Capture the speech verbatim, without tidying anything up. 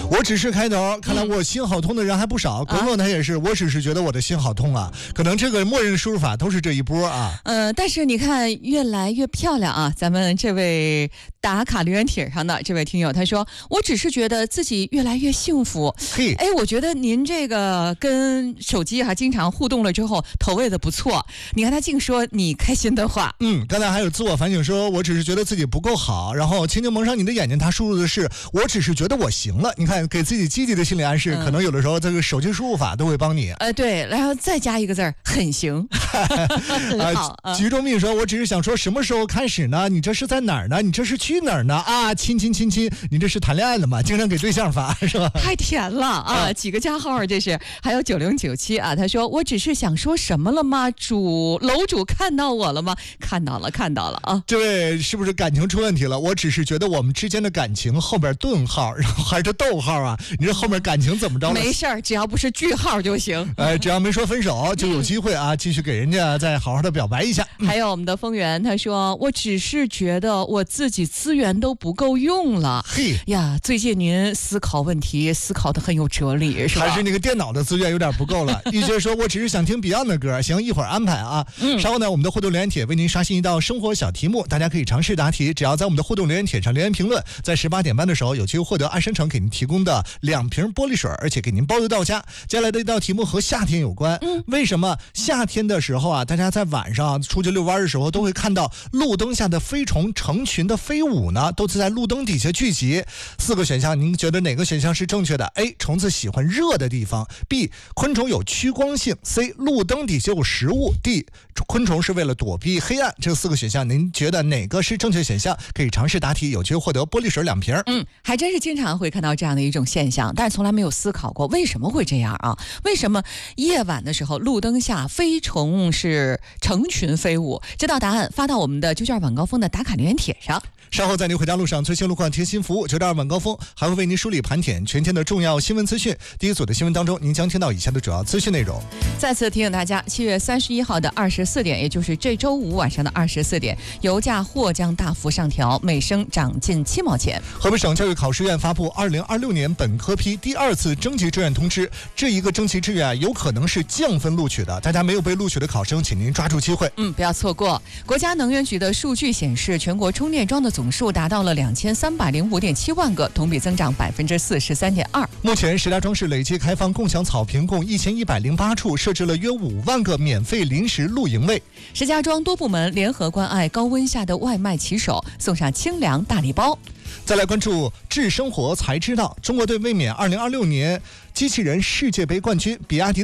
我只是开头，看来我心好痛的人还不少。滚滚他也是，我只是觉得我的心好痛啊。可能这个默认输入法都是这一波啊。 呃，但是你看越来越漂亮啊！咱们这位打卡留言帖上的这位听友他说，我只是觉得自己越来越幸福。 嘿， 哎，我觉得您这个跟手机还、啊、经常互动了之后，投喂的不错。你看他净说你开心的话。 嗯，刚才还有自我反省说，我只是觉得自己不够好。然后轻轻蒙上你的眼睛，他输入的是我只是觉得我行了。你看，给自己积极的心理暗示，嗯、可能有的时候这个手机输入法都会帮你。 呃，对，然后再加一个字儿，很行。很好。 呃、菊中命说，我只是想说，什么时候开始呢？你这是在哪儿呢？你这是去哪儿呢？啊，亲亲亲亲，你这是谈恋爱了吗？经常给对象发是吧？ 太甜了啊！几个加号这是，还有九零九七啊，他说我只是想说什么了吗？主楼主看到我了吗？看到了，看到了啊！ 这位是不是感情出问题了？我只是觉得我们之间的感情后边顿号，然后还是逗号啊？你这后面感情怎么着了？ 没事儿，只要不是句号就行。 哎，只要没说分手，就有机会啊，继续给人家再好好的表白一下。 还有我们的丰源，他说我只是觉得我自己资源都不够用了。 嘿呀，最近您思考问题思考的很有哲理，是吧？ 还是那个电脑的资源有点不够了。玉娟说我只是想听 Beyond 的歌，行，一会儿安排啊。嗯，稍后呢，我们的互动留言帖为您刷新一道生活小题目，大家可以尝试答题，只要在我们的互动留言帖上留言评论，在十八点半的时候有机会获得爱生城给您提供的两瓶玻璃水，而且给您包邮到家。接下来的一道题目和夏天有关。嗯，为什么夏天的时候啊，大家在晚上出去遛弯的时候都会看到路灯下的飞虫成群的飞舞呢？都是在路灯底下聚集。四个选项，您觉得哪个选项是正确的？ A. 虫子喜欢热的地方。 B. 昆虫有趋光性。 C. 路灯底下有食物。 D. 昆虫是为了躲避黑暗。这四个选项您觉得哪个是正确选项？可以尝试答题，有机会获得玻璃水两瓶。 嗯，还真是经常会看到这样的一种现象，但是从来没有思考过为什么会这样啊？为什么夜晚的时候路灯下飞虫是成群飞舞？知道答案发到我们的九九二晚高峰的打卡留言帖上。 稍后在您回家路上最新路况贴心服务，九九二晚高峰还会为您梳理盘点全天的重要新闻资讯。第一组的新闻当中，您将听到以下的主要资讯内容。 再次提醒大家，七月三十一号的二十四点，也就是这周五晚上的二十四点，油价或将大幅上调，每升涨近七毛钱。 河北省教育考试院发布二零二六年本科批第二次征集志愿通知，这一个征集志愿有可能是降分录取的，大家没有被录取的考生，请您抓住机会， 嗯，不要错过。国家能源局的数据显示，全国充电桩的总数达到了两千三百零五点七万个，同比增长百分之四十三点二。 目前，石家庄市累计开放共享草坪共一千一百零八处，设置了约五万个免费临时露营位。 石家庄多部门联合关爱高温下的外卖骑手，送上清凉大礼包。 再来关注智生活才知道，中国队卫冕二零二六年机器人世界杯冠军，比亚迪